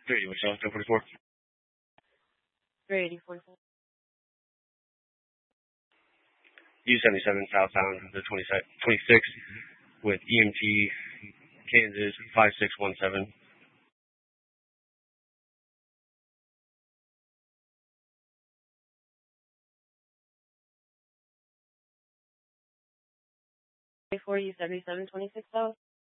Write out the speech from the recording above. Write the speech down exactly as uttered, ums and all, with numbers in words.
three eighty, what's up? ten forty-four. three eighty, forty-four. U seventy-seven southbound, the twenty-six with E M T Kansas five six one seven. For U seventy-seven twenty-six south.